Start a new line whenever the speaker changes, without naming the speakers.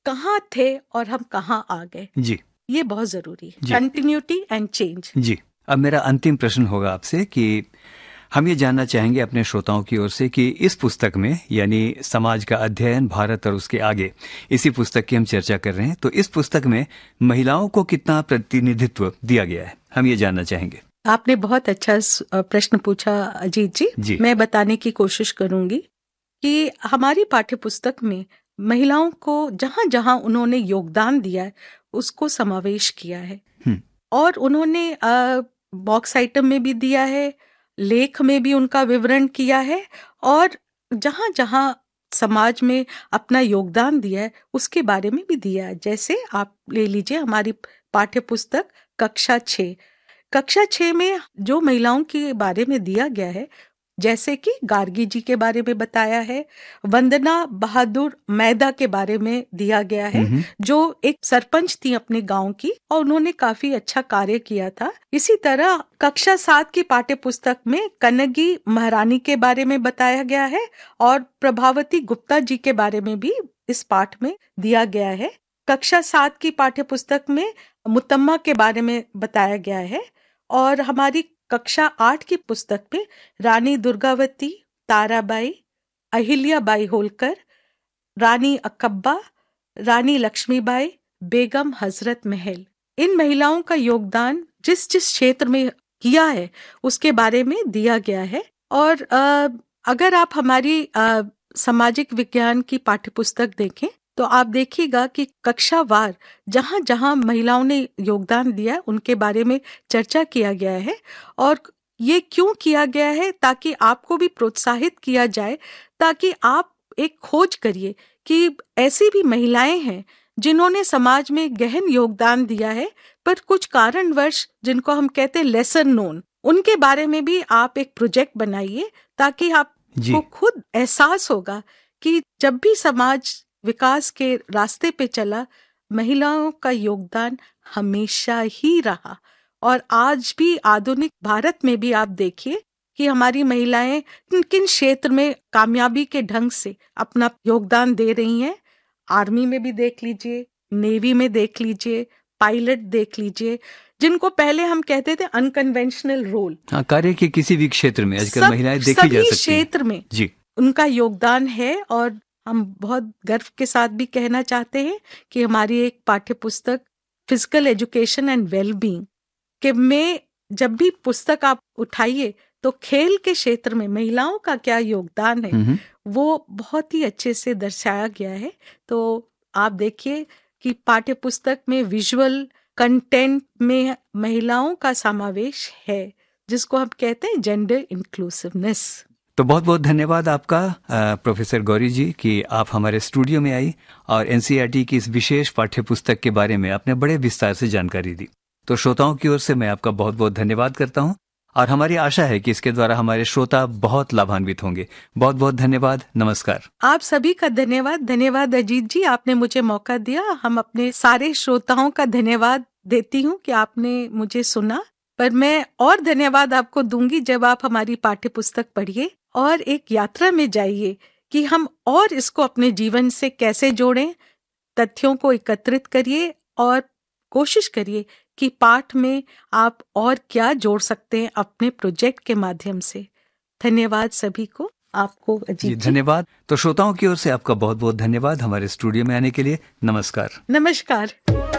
कहाँ थे और हम कहाँ आ गए।
जी,
ये बहुत जरूरी है,
जी।
Continuity and change.
जी, अब मेरा अंतिम प्रश्न होगा आपसे कि हम ये जानना चाहेंगे अपने श्रोताओं की ओर से कि इस पुस्तक में, यानी समाज का अध्ययन भारत और उसके आगे, इसी पुस्तक की हम चर्चा कर रहे हैं, तो इस पुस्तक में महिलाओं को कितना प्रतिनिधित्व दिया गया है, हम ये जानना चाहेंगे।
आपने बहुत अच्छा प्रश्न पूछा अजीत जी।
जी।
मैं बताने की कोशिश करूंगी कि हमारी पाठ्य पुस्तक में महिलाओं को जहां जहां उन्होंने योगदान दिया है उसको समावेश किया है। और उन्होंने बॉक्स आइटम में भी दिया है, लेख में भी उनका विवरण किया है, और जहां जहां समाज में अपना योगदान दिया है उसके बारे में भी दिया है। जैसे आप ले लीजिए हमारी पाठ्य पुस्तक कक्षा 6 में जो महिलाओं के बारे में दिया गया है, जैसे कि गार्गी जी के बारे में बताया है, वंदना बहादुर मैदा के बारे में दिया गया है, जो एक सरपंच थी अपने गांव की और उन्होंने काफी अच्छा कार्य किया था। इसी तरह कक्षा 7 की पाठ्य पुस्तक में कनगी महारानी के बारे में बताया गया है और प्रभावती गुप्ता जी के बारे में भी इस पाठ में दिया गया है। कक्षा 7 की पाठ्य पुस्तक में मुतम्मा के बारे में बताया गया है और हमारी कक्षा 8 की पुस्तक में रानी दुर्गावती, ताराबाई, अहिल्याबाई होलकर, रानी अक्कब्बा, रानी लक्ष्मीबाई, बेगम हजरत महल, इन महिलाओं का योगदान जिस जिस क्षेत्र में किया है उसके बारे में दिया गया है। और अगर आप हमारी सामाजिक विज्ञान की पाठ्यपुस्तक देखें तो आप देखिएगा कि कक्षावार जहां जहां महिलाओं ने योगदान दिया उनके बारे में चर्चा किया गया है। और ये क्यों किया गया है? ताकि आपको भी प्रोत्साहित किया जाए, ताकि आप एक खोज करिए कि ऐसी भी महिलाएं हैं जिन्होंने समाज में गहन योगदान दिया है, पर कुछ कारणवश जिनको हम कहते हैं लेसर नोन, उनके बारे में भी आप एक प्रोजेक्ट बनाइए, ताकि आपको खुद एहसास होगा कि जब भी समाज विकास के रास्ते पे चला, महिलाओं का योगदान हमेशा ही रहा। और आज भी आधुनिक भारत में भी आप देखिए कि हमारी महिलाएं किन किन क्षेत्र में कामयाबी के ढंग से अपना योगदान दे रही हैं। आर्मी में भी देख लीजिए, नेवी में देख लीजिए, पायलट देख लीजिए, जिनको पहले हम कहते थे अनकन्वेंशनल रोल।
कार्य के किसी भी क्षेत्र में आजकल महिलाएं देखी जा सकती हैं।
सभी क्षेत्र में जी उनका योगदान है। और हम बहुत गर्व के साथ भी कहना चाहते हैं कि हमारी एक पाठ्य पुस्तक फिजिकल एजुकेशन एंड वेलबींग के में जब भी पुस्तक आप उठाइए तो खेल के क्षेत्र में महिलाओं का क्या योगदान है वो बहुत ही अच्छे से दर्शाया गया है। तो आप देखिए कि पाठ्य पुस्तक में विजुअल कंटेंट में महिलाओं का समावेश है, जिसको हम कहते हैं जेंडर इंक्लूसिवनेस।
तो बहुत बहुत धन्यवाद आपका प्रोफेसर गौरी जी कि आप हमारे स्टूडियो में आई और एनसीईआरटी की इस विशेष पाठ्य पुस्तक के बारे में आपने बड़े विस्तार से जानकारी दी। तो श्रोताओं की ओर से मैं आपका बहुत बहुत धन्यवाद करता हूं और हमारी आशा है कि इसके द्वारा हमारे श्रोता बहुत लाभान्वित होंगे। बहुत बहुत धन्यवाद। नमस्कार।
आप सभी का धन्यवाद। धन्यवाद अजीत जी, आपने मुझे मौका दिया। हम अपने सारे श्रोताओं का धन्यवाद देती हूँ कि आपने मुझे सुना, पर मैं और धन्यवाद आपको दूंगी जब आप हमारी पाठ्य पुस्तक पढ़िए और एक यात्रा में जाइए कि हम और इसको अपने जीवन से कैसे जोड़ें। तथ्यों को एकत्रित करिए और कोशिश करिए कि पाठ में आप और क्या जोड़ सकते हैं अपने प्रोजेक्ट के माध्यम से। धन्यवाद सभी को। आपको अजीत जी
धन्यवाद। तो श्रोताओं की ओर से आपका बहुत बहुत धन्यवाद हमारे स्टूडियो में आने के लिए। नमस्कार।
नमस्कार।